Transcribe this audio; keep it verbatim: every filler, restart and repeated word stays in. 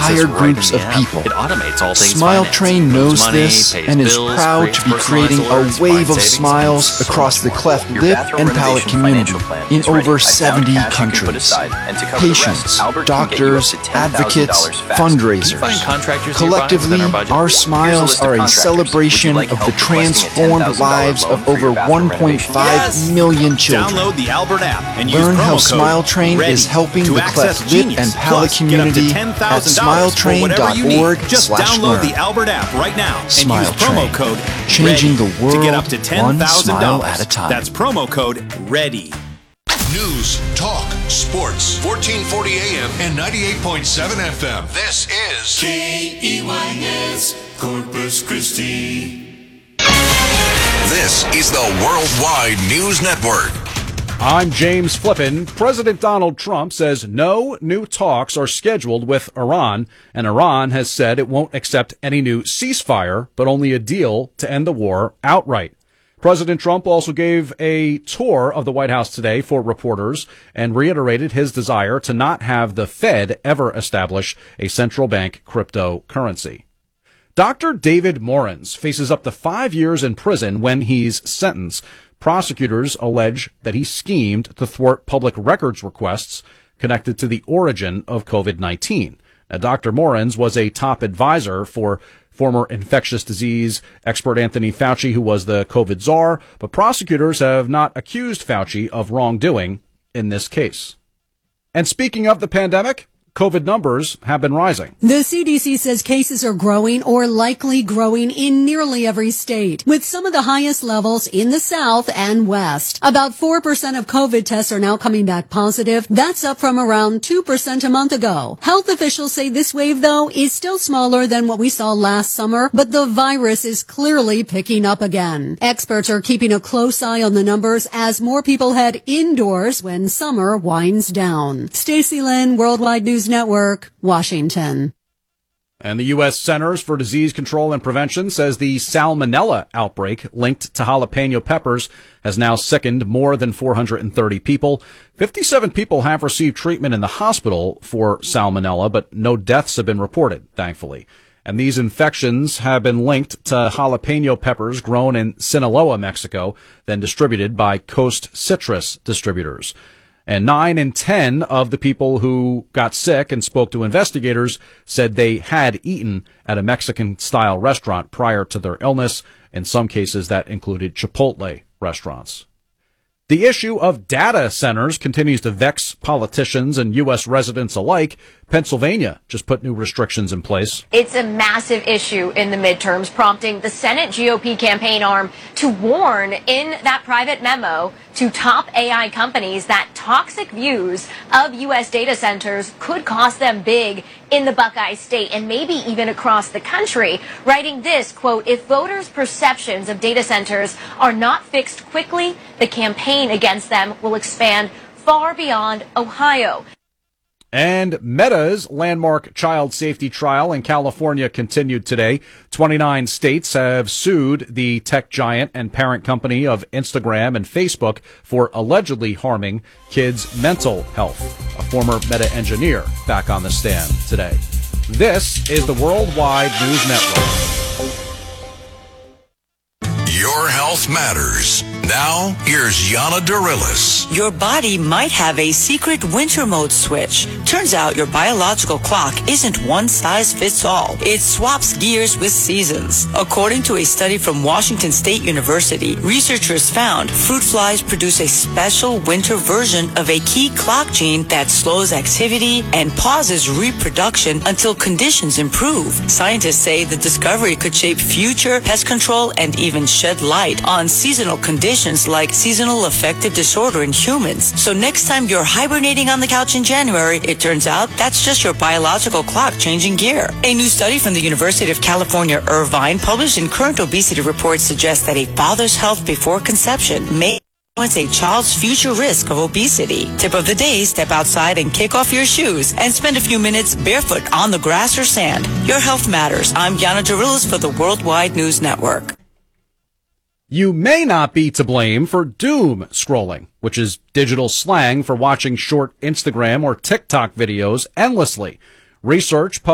entire groups of people. It automates all things Smile finance. Train knows Money, this pays and is bills, proud to be creates creating personalized a alerts, wave of finds savings, smiles and so across the much cleft more. lip and palate community in over seventy countries. Patients, doctors, advocates, fundraisers. Collectively, our smiles are a celebration of the transformed lives of over one point five million children. Download the Albert app and use Learn promo how code Smile Train READY is helping to the access cleft lip Genius. and palate Plus, get up to community ten at thousand dollars for smiletrain whatever dot you need. org Just slash download learn. the Albert app right now and Smile use promo Train. code Changing READY the world to get up to one ten thousand smile dollars. at a time. That's promo code READY. News, talk, sports, fourteen forty A M and ninety-eight point seven F M. This is K E Y S Corpus Christi. This is the Worldwide News Network. I'm James Flippin. President Donald Trump says no new talks are scheduled with Iran, and Iran has said it won't accept any new ceasefire, but only a deal to end the war outright. President Trump also gave a tour of the White House today for reporters and reiterated his desire to not have the Fed ever establish a central bank cryptocurrency. Doctor David Morans faces up to five years in prison when he's sentenced. Prosecutors allege that he schemed to thwart public records requests connected to the origin of COVID nineteen. Now, Doctor Morans was a top advisor for former infectious disease expert Anthony Fauci, who was the COVID czar, but prosecutors have not accused Fauci of wrongdoing in this case. And speaking of the pandemic, COVID numbers have been rising. The C D C says cases are growing or likely growing in nearly every state, with some of the highest levels in the South and West. About four percent of COVID tests are now coming back positive. That's up from around two percent a month ago. Health officials say this wave, though, is still smaller than what we saw last summer, but the virus is clearly picking up again. Experts are keeping a close eye on the numbers as more people head indoors when summer winds down. Stacey Lynn, Worldwide News Network, Washington. And the U S Centers for Disease Control and Prevention says the salmonella outbreak linked to jalapeno peppers has now sickened more than four hundred thirty people. fifty-seven people have received treatment in the hospital for salmonella, but no deaths have been reported, thankfully. And these infections have been linked to jalapeno peppers grown in Sinaloa, Mexico, then distributed by Coast Citrus distributors. And nine in ten of the people who got sick and spoke to investigators said they had eaten at a Mexican-style restaurant prior to their illness. In some cases, that included Chipotle restaurants. The issue of data centers continues to vex politicians and U S residents alike. Pennsylvania just put new restrictions in place. It's a massive issue in the midterms, prompting the Senate G O P campaign arm to warn in that private memo to top A I companies that toxic views of U S data centers could cost them big in the Buckeye State and maybe even across the country. Writing this, quote, if voters' perceptions of data centers are not fixed quickly, the campaign against them will expand far beyond Ohio. And Meta's landmark child safety trial in California continued today. twenty-nine states have sued the tech giant and parent company of Instagram and Facebook for allegedly harming kids' mental health. A former Meta engineer back on the stand today. This is the Worldwide News Network. Your health matters. Now, here's Yana Darilis. Your body might have a secret winter mode switch. Turns out your biological clock isn't one size fits all. It swaps gears with seasons. According to a study from Washington State University, researchers found fruit flies produce a special winter version of a key clock gene that slows activity and pauses reproduction until conditions improve. Scientists say the discovery could shape future pest control and even shed light on seasonal conditions like seasonal affective disorder in humans. So next time you're hibernating on the couch in January, it turns out that's just your biological clock changing gear. A new study from the University of California, Irvine, published in Current Obesity Report, suggests that a father's health before conception may influence a child's future risk of obesity. Tip of the day, step outside and kick off your shoes and spend a few minutes barefoot on the grass or sand. Your health matters. I'm Yana Darilis for the Worldwide News Network. You may not be to blame for doom scrolling, which is digital slang for watching short Instagram or TikTok videos endlessly. Research